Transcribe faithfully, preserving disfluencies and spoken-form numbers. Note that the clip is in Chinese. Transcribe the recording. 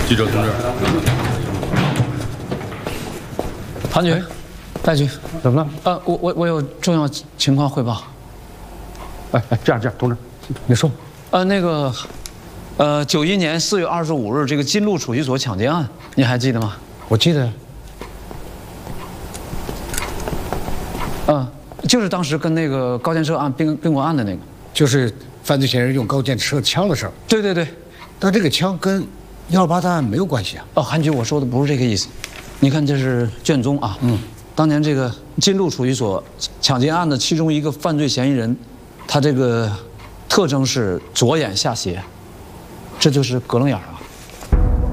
记者同志， 潘局，戴局， 怎么了？ 呃，我我我有重要情况汇报。 哎哎，这样这样，同志，你说。 呃，那个，呃，九一年四月二十五日，这个金鹿储蓄所抢劫案，你还记得吗？ 我记得。 嗯，就是当时跟那个高建设案并并过案的那个， 就是犯罪嫌疑人用高建设枪的事儿。 对对对。 但这个枪跟幺二八大案没有关系啊。 哦，韩局，我说的不是这个意思。你看，这是卷宗啊。嗯。当年这个金鹿储蓄所抢劫案的其中一个犯罪嫌疑人，他这个特征是左眼下斜，这就是隔棱眼啊。